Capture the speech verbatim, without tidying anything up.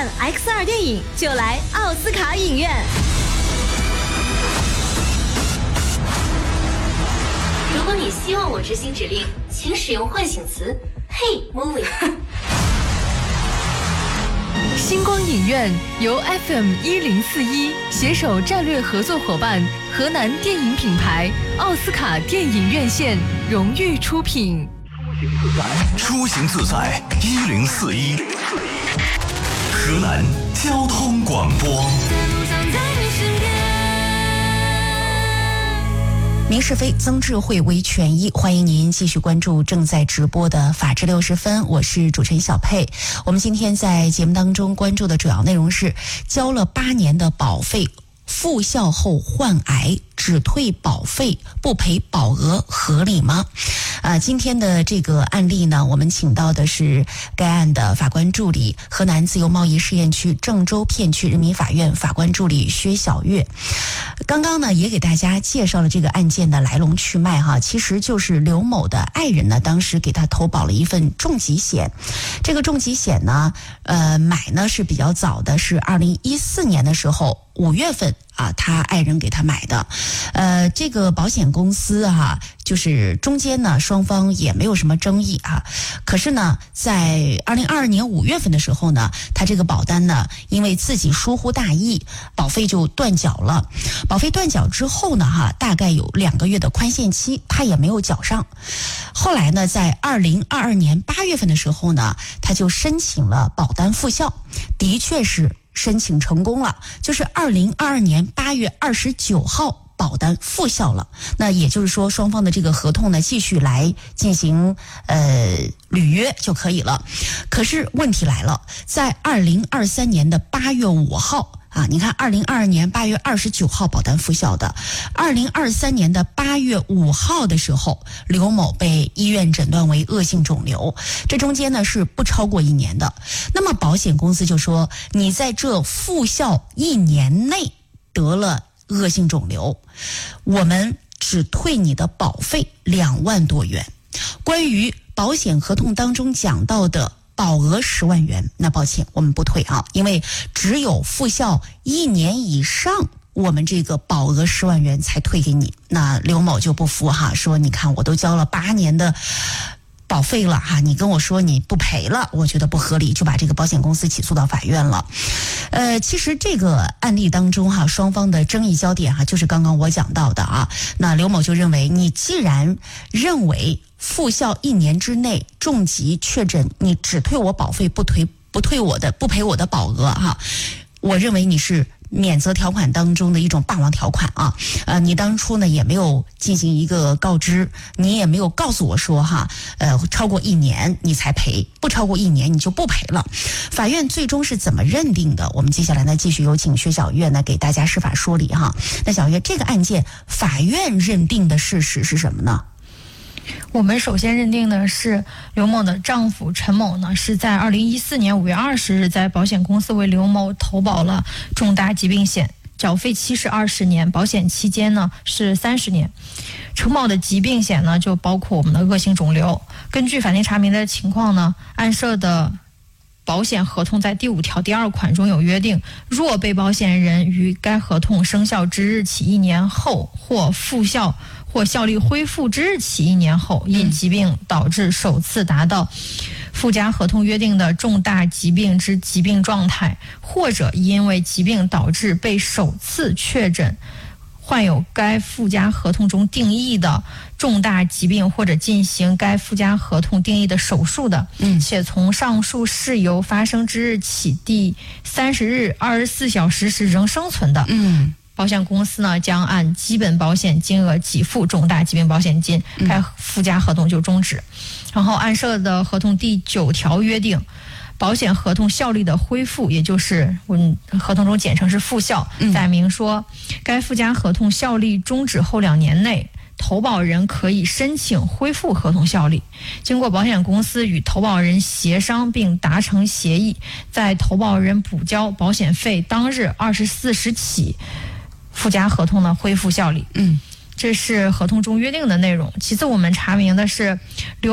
看 X 二 电影就来奥斯卡影院。 如果你希望我执行指令，请使用唤醒词 Hey Movie。 星光影院由 F M 一零四一携手战略合作伙伴河南电影品牌奥斯卡电影院线荣誉出品。 出行自在一零四一，河南交通广播。 明是非，曾智慧为权益。欢迎您继续关注正在直播的法治六十分，我是主持人小佩。我们今天在节目当中关注的主要内容是交了八年的保费复效后患癌，只退保费不赔保额合理吗？啊，今天的这个案例呢，我们请到的是该案的法官助理，河南自由贸易试验区郑州片区人民法院法官助理薛晓月。刚刚呢，也给大家介绍了这个案件的来龙去脉哈，其实就是刘某的爱人呢，当时给他投保了一份重疾险。这个重疾险呢，呃，买呢是比较早的，是二零一四年的时候五月份啊，他爱人给他买的。呃，这个保险公司哈、啊，就是中间呢双方也没有什么争议啊。可是呢，在二零二二年五月份的时候呢，他这个保单呢，因为自己疏忽大意，保费就断缴了。保费断缴之后呢，哈，大概有两个月的宽限期，他也没有缴上。后来呢，在二零二二年八月份的时候呢，他就申请了保单复效，的确是申请成功了，就是二零二二年八月二十九号保单复效了。那也就是说，双方的这个合同呢，继续来进行呃履约就可以了。可是问题来了，在二零二三年的八月五号。啊，你看，二零二二年八月二十九号保单复效的，二零二三年的八月五号的时候，刘某被医院诊断为恶性肿瘤，这中间呢是不超过一年的。那么保险公司就说，你在这复效一年内得了恶性肿瘤，我们只退你的保费两万多元。关于保险合同当中讲到的保额十万元，那抱歉，我们不退啊，因为只有复效一年以上，我们这个保额十万元才退给你。那刘某就不服哈，说你看我都交了八年的保费了哈，你跟我说你不赔了，我觉得不合理，就把这个保险公司起诉到法院了。呃，其实这个案例当中哈，双方的争议焦点哈，就是刚刚我讲到的啊。那刘某就认为，你既然认为复效一年之内重疾确诊，你只退我保费，不退不退我的不赔我的保额哈，我认为你是免责条款当中的一种霸王条款啊。呃，你当初呢也没有进行一个告知，你也没有告诉我说哈，呃，超过一年你才赔，不超过一年你就不赔了。法院最终是怎么认定的？我们接下来呢继续有请薛晓月呢给大家司法说理哈。那小月，这个案件法院认定的事实是什么呢？ 我们首先认定的是刘某的丈夫陈某呢，是在二零一四年五月二十日在保险公司为刘某投保了重大疾病险，缴费期是二十年，保险期间呢是三十年。陈某的疾病险呢就包括我们的恶性肿瘤。根据法庭查明的情况呢，案涉的保险合同在第五条第二款中有约定，若被保险人于该合同生效之日起一年后或复效或效力恢复之日起一年后，因疾病导致首次达到附加合同约定的重大疾病之疾病状态，或者因为疾病导致被首次确诊患有该附加合同中定义的重大疾病，或者进行该附加合同定义的手术的，嗯，且从上述事由发生之日起第三十日二十四小时时仍生存的，嗯，保险公司呢将按基本保险金额给付重大疾病保险金，该附加合同就终止。然后案涉的合同第九条约定，保险合同效力的恢复，也就是嗯合同中简称是复效，载明说，该附加合同效力终止后两年内，投保人可以申请恢复合同效力。经过保险公司与投保人协商并达成协议，在投保人补交保险费当日二十四时起，附加合同呢恢复效力。嗯，这是合同中约定的内容。其次，我们查明的是刘